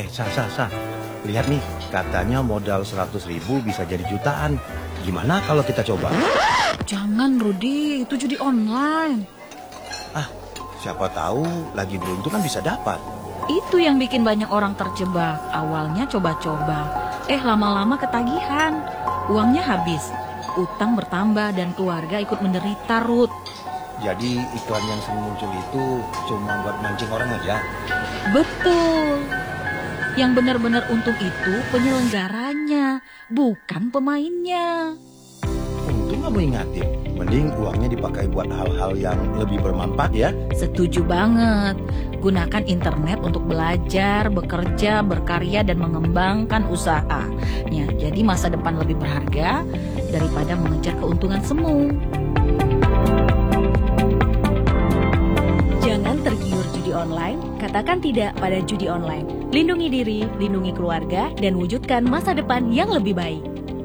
Sa. Lihat nih, katanya modal 100.000 bisa jadi jutaan. Gimana kalau kita coba? Jangan Rudi, itu judi online. Siapa tahu lagi beruntung kan bisa dapat. Itu yang bikin banyak orang terjebak. Awalnya coba-coba, lama-lama ketagihan. Uangnya habis, utang bertambah dan keluarga ikut menderita, Ruth. Jadi iklan yang sering muncul itu cuma buat mancing orang aja. Betul. Yang benar-benar untung itu penyelenggaranya, bukan pemainnya. Untung kamu ingatin, mending uangnya dipakai buat hal-hal yang lebih bermanfaat ya. Setuju banget. Gunakan internet untuk belajar, bekerja, berkarya, dan mengembangkan usahanya. Jadi masa depan lebih berharga daripada mengejar keuntungan semu. Jangan tergiur judi online, katakan tidak pada judi online. Lindungi diri, lindungi keluarga, dan wujudkan masa depan yang lebih baik.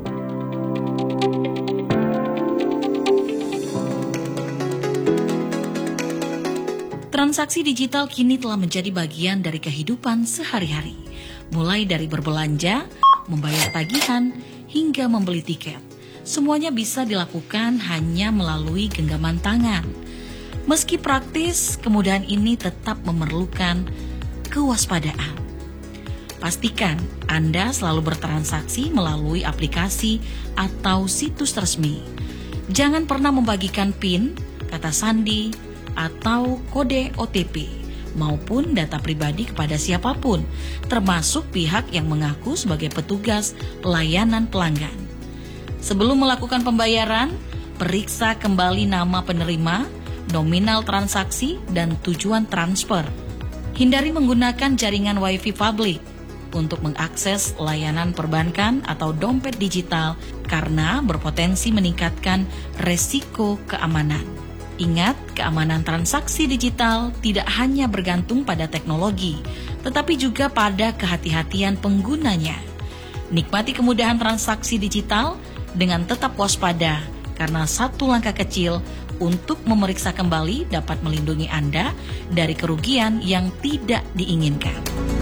Transaksi digital kini telah menjadi bagian dari kehidupan sehari-hari. Mulai dari berbelanja, membayar tagihan, hingga membeli tiket. Semuanya bisa dilakukan hanya melalui genggaman tangan. Meski praktis, kemudahan ini tetap memerlukan kewaspadaan. Pastikan Anda selalu bertransaksi melalui aplikasi atau situs resmi. Jangan pernah membagikan PIN, kata sandi, atau kode OTP maupun data pribadi kepada siapapun, termasuk pihak yang mengaku sebagai petugas layanan pelanggan. Sebelum melakukan pembayaran, periksa kembali nama penerima, nominal transaksi, dan tujuan transfer. Hindari menggunakan jaringan WiFi publik untuk mengakses layanan perbankan atau dompet digital karena berpotensi meningkatkan resiko keamanan. Ingat, keamanan transaksi digital tidak hanya bergantung pada teknologi, tetapi juga pada kehati-hatian penggunanya. Nikmati kemudahan transaksi digital dengan tetap waspada, karena satu langkah kecil untuk memeriksa kembali dapat melindungi Anda dari kerugian yang tidak diinginkan.